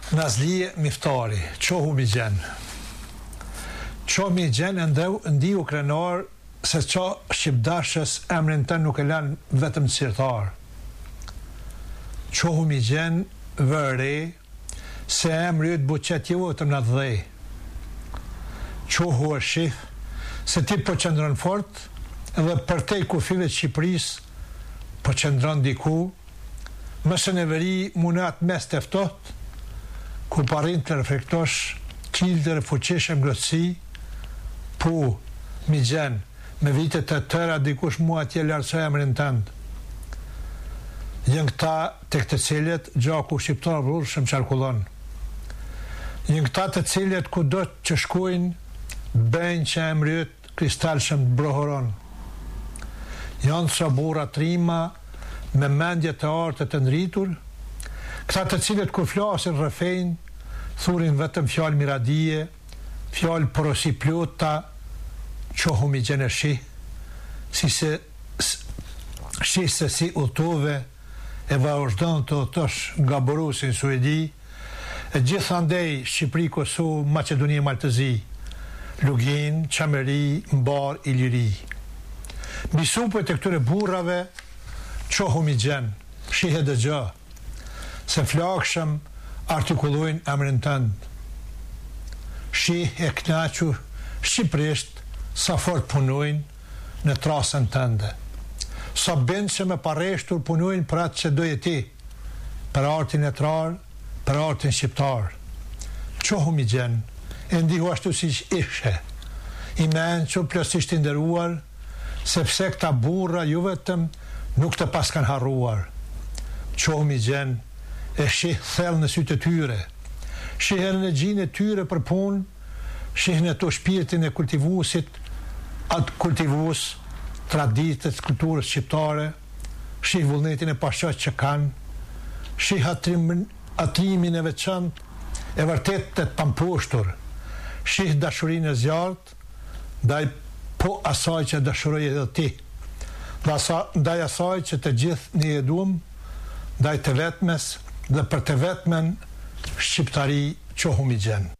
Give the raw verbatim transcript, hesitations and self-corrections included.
Nazlije Miftari, qohu mi gjen. Qohu mi gjen ndiju krenar se qa shqipdashës emrin të nuk e lanë vetëm cirtar. Qohu mi gjen vëre se emri ytë buqet jo vetëm në dhej. Qohu është shih se ti po qëndron fort edhe për te kufive të Shqipëris po qëndron diku, mëse në veri munat mes teftot, ku parin të reflektosh kilder e fuqishë mgrotësi, pu, mi gjen, me vitet të tëra dikush mua atje lartësoj emrin tëndë. Jënë këta të këtë cilët gjaku shqiptar vrurë shëm qarkullon. Jënë këta të cilët ku do që shkujnë, bëjnë që emryt kristal shëm të brohoron. Janë së bura trima, me mendje të artë të ndritur, këta të cilët kur flasin rëfejnë, thurin vetëm fjallë miradije, fjallë porosi plota, qohu mi gjenë shi, si se shi se si utove, e vazhdon të otosh nga Borusin, Suedi, e gjithandej Shqipëri, Kosovë, Maqedonia, Maltëzi, Lugin, Qameri, Mbar, Iliri. Misupët e këture burrave, qohu mi gjenë, shihe dhe gjë, se flakshëm artikulojnë emrin tëndë. Shih e knaqur shqipërisht sa fort punojnë në trasën tënde. Sa bëndë që me pareshtur punojnë për atë që doje ti, për artin e trarë, për artin shqiptarë. Qohu mi gjenë, e ndihu ashtu si që ishe, i menë që plësisht i ndëruar, sepse këta burra ju vetëm nuk të paskan harruar. Qohu mi gjenë, e shih thellë në sytë të tyre, shih energjinë e tyre për punë, shih në të shpirtin e kultivusit, atë kultivus traditës, kulturës shqiptare, shih vullnetin e pashqat që kanë, shih atrimin, atrimin e veçant, e vërtet të të pamposhtur, shih dashurin e zjarët, ndaj po asaj që dashuroj edhe ti, ndaj asaj që të gjithë një edhum, ndaj të vetmes, dhe për të vetmen shqiptari qohu mi gjenë.